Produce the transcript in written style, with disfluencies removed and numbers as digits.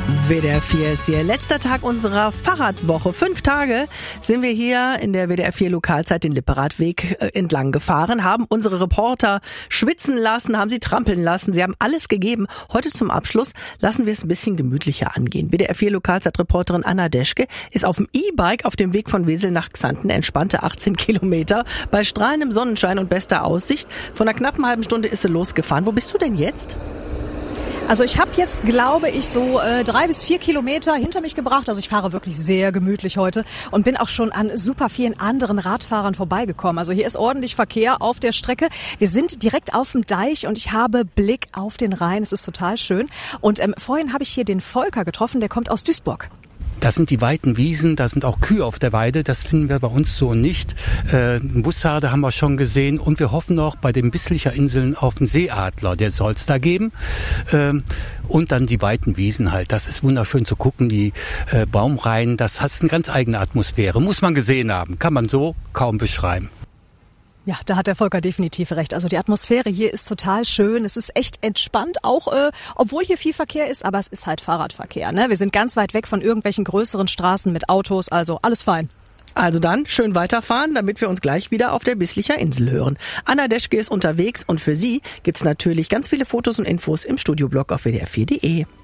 WDR 4 ist hier. Letzter Tag unserer Fahrradwoche. 5 Tage sind wir hier in der WDR 4 Lokalzeit den Lipperadweg entlang gefahren, haben unsere Reporter schwitzen lassen, haben sie trampeln lassen. Sie haben alles gegeben. Heute zum Abschluss lassen wir es ein bisschen gemütlicher angehen. WDR 4 Lokalzeit-Reporterin Anna Deschke ist auf dem E-Bike auf dem Weg von Wesel nach Xanten. Entspannte 18 Kilometer bei strahlendem Sonnenschein und bester Aussicht. Von einer knappen halben Stunde ist sie losgefahren. Wo bist du denn jetzt? Also ich habe jetzt, glaube ich, so 3 bis 4 Kilometer hinter mich gebracht. Also ich fahre wirklich sehr gemütlich heute und bin auch schon an super vielen anderen Radfahrern vorbeigekommen. Also hier ist ordentlich Verkehr auf der Strecke. Wir sind direkt auf dem Deich und ich habe Blick auf den Rhein. Es ist total schön. Und vorhin habe ich hier den Volker getroffen, der kommt aus Duisburg. Das sind die weiten Wiesen, da sind auch Kühe auf der Weide, das finden wir bei uns so nicht. Bussarde haben wir schon gesehen und wir hoffen noch bei den Bisslicher Inseln auf den Seeadler, der soll es da geben. Und dann die weiten Wiesen halt, das ist wunderschön zu gucken, die Baumreihen, das hat eine ganz eigene Atmosphäre, muss man gesehen haben, kann man so kaum beschreiben. Ja, da hat der Volker definitiv recht. Also die Atmosphäre hier ist total schön. Es ist echt entspannt, auch obwohl hier viel Verkehr ist, aber es ist halt Fahrradverkehr. Ne? Wir sind ganz weit weg von irgendwelchen größeren Straßen mit Autos, also alles fein. Also dann schön weiterfahren, damit wir uns gleich wieder auf der Bisslicher Insel hören. Anna Deschke ist unterwegs und für Sie gibt's natürlich ganz viele Fotos und Infos im Studioblog auf wdr4.de.